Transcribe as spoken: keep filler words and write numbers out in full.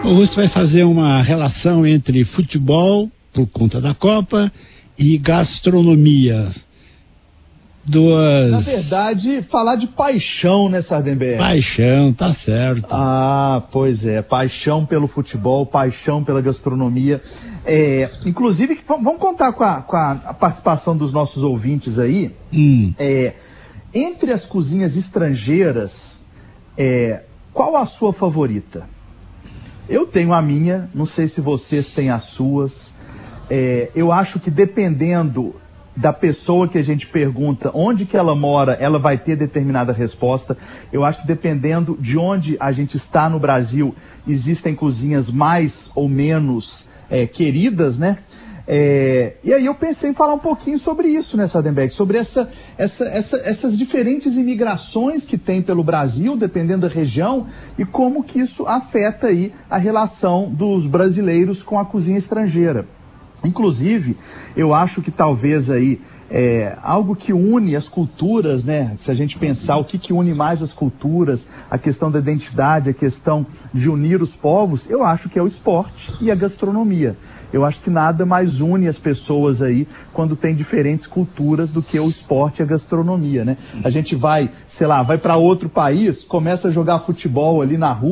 Augusto vai fazer uma relação entre futebol, por conta da Copa, e gastronomia. Duas... Na verdade, falar de paixão, né, Sardenberg? Paixão, tá certo. Ah, pois é, paixão pelo futebol, paixão pela gastronomia. É, inclusive, vamos contar com a, com a participação dos nossos ouvintes aí. Hum. É, entre as cozinhas estrangeiras, é, qual a sua favorita? Eu tenho a minha, não sei se vocês têm as suas. É, eu acho que dependendo da pessoa que a gente pergunta onde que ela mora, ela vai ter determinada resposta. Eu acho que dependendo de onde a gente está no Brasil, existem cozinhas mais ou menos é, queridas, né? É, e aí eu pensei em falar um pouquinho sobre isso, né, Sardenberg? Sobre essa, essa, essa, essas diferentes imigrações que tem pelo Brasil, dependendo da região, e como que isso afeta aí a relação dos brasileiros com a cozinha estrangeira. Inclusive, eu acho que talvez aí é, algo que une as culturas, né? Se a gente pensar o que, que une mais as culturas, a questão da identidade, a questão de unir os povos, eu acho que é o esporte e a gastronomia. Eu acho que nada mais une as pessoas aí quando tem diferentes culturas do que o esporte e a gastronomia, né? A gente vai, sei lá, vai para outro país, começa a jogar futebol ali na rua,